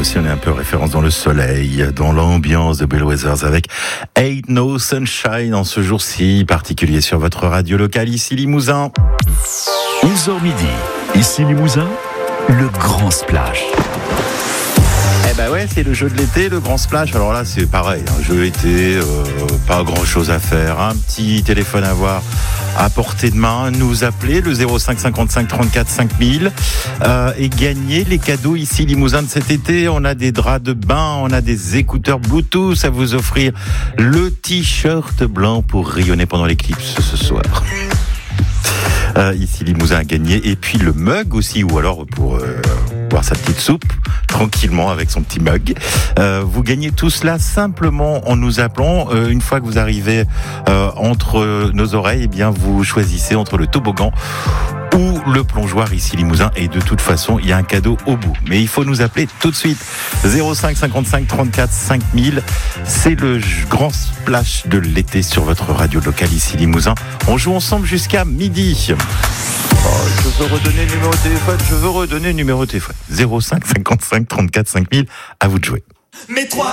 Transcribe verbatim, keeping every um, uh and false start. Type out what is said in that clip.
aussi, on est un peu référence dans le soleil, dans l'ambiance de Bellwethers avec Ain't No Sunshine en ce jour-ci particulier sur votre radio locale, ici Limousin. onze heures midi, ici Limousin, le grand splash. Eh ben ouais, c'est le jeu de l'été, le grand splash. Alors là, c'est pareil, un jeu été, euh, pas grand-chose à faire. Un petit téléphone à voir à portée de main, nous appeler le zéro cinq cinquante-cinq trente-quatre cinq mille euh, et gagner les cadeaux ici Limousin de cet été. On a des draps de bain, on a des écouteurs Bluetooth à vous offrir, le t-shirt blanc pour rayonner pendant l'éclipse ce soir. Euh, ici Limousin a gagné, et puis le mug aussi, ou alors pour euh, boire sa petite soupe tranquillement avec son petit mug. Euh, vous gagnez tout cela simplement en nous appelant. Euh, une fois que vous arrivez euh, entre nos oreilles, eh bien vous choisissez entre le toboggan ou le plongeoir ici Limousin, et de toute façon il y a un cadeau au bout. Mais il faut nous appeler tout de suite. Zéro cinq cinquante-cinq trente-quatre cinq mille. C'est le grand splash de l'été sur votre radio locale ici Limousin. On joue ensemble jusqu'à midi. Oh, je veux redonner le numéro de téléphone, je veux redonner le numéro de téléphone. Zéro cinq cinquante-cinq trente-quatre cinq mille, à vous de jouer. Mais toi